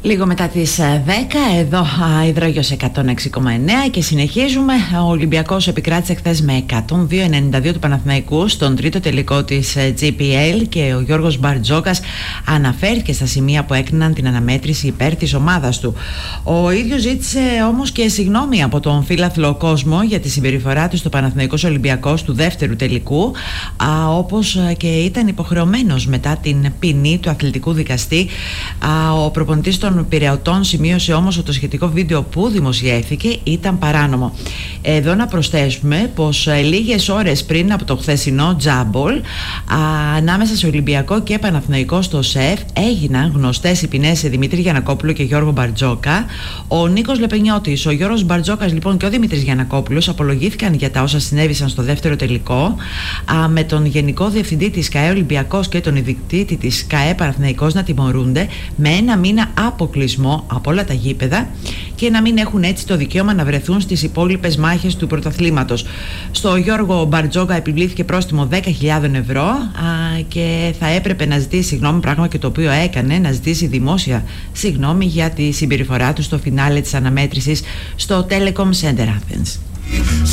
Λίγο μετά τις 10, εδώ Υδρόγειος 106,9 και συνεχίζουμε. Ο Ολυμπιακός επικράτησε χθες με 102-92 του Παναθηναϊκού στον τρίτο τελικό της GPL και ο Γιώργος Μπαρτζόκας αναφέρθηκε στα σημεία που έκριναν την αναμέτρηση υπέρ της ομάδας του. Ο ίδιος ζήτησε όμως και συγγνώμη από τον φίλαθλο κόσμο για τη συμπεριφορά του στο Παναθηναϊκός Ολυμπιακός του δεύτερου τελικού, όπως και ήταν υποχρεωμένος μετά την ποινή του αθλητικού δικαστή. Ο προπονητής των Πειραιωτών σημείωσε όμως ότι το σχετικό βίντεο που δημοσιεύθηκε ήταν παράνομο. Εδώ να προσθέσουμε πως λίγες ώρες πριν από το χθεσινό τζάμπολ ανάμεσα σε Ολυμπιακό και Παναθηναϊκό στο ΣΕΦ έγιναν γνωστές οι ποινές σε Δημήτρη Γιαννακόπουλο και Γιώργο Μπαρτζόκα. Ο Νίκος Λεπενιώτης, ο Γιώργος Μπαρτζόκας λοιπόν και ο Δημήτρης Γιαννακόπουλος απολογήθηκαν για τα όσα συνέβησαν στο δεύτερο τελικό, με τον Γενικό Διευθυντή της ΚΑΕ Ολυμπιακός και τον Ιδιοκτήτη της ΚΑΕ Παναθηναϊκός να τιμωρούνται με 1 μήνα αποκλεισμό από όλα τα γήπεδα και να μην έχουν έτσι το δικαίωμα να βρεθούν στις υπόλοιπες μάχες του πρωταθλήματος. Στο Γιώργο Μπαρτζόκα επιβλήθηκε πρόστιμο 10.000 ευρώ και θα έπρεπε να ζητήσει συγγνώμη, πράγμα και το οποίο έκανε, να ζητήσει δημόσια συγγνώμη για τη συμπεριφορά του στο φινάλε της αναμέτρησης στο Telecom Center Athens.